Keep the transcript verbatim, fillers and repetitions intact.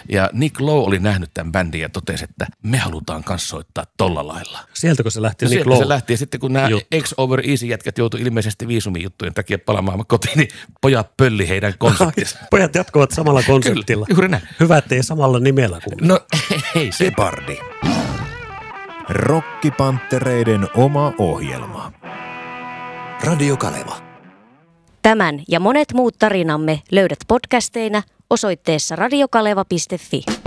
Ja Nick Lowe oli nähnyt tämän bändin ja totesi, että me halutaan kans soittaa tolla lailla. Sieltäkö se lähti no Nick Lowe? Se lähti ja sitten kun nämä X Over Easy jätkät joutui ilmeisesti viisumijuttujen takia palaamaan kotiin, niin pojat pölli heidän konseptinsa. Pojat jatkuvat samalla konseptilla. Kyllä, juuri näin. Hyvä, ettei samalla nimellä kuin. No ei se. Gepardi. Rokkipanttereiden oma ohjelma. Radio Kaleva. Tämän ja monet muut tarinamme löydät podcasteina osoitteessa radiokaleva piste fi.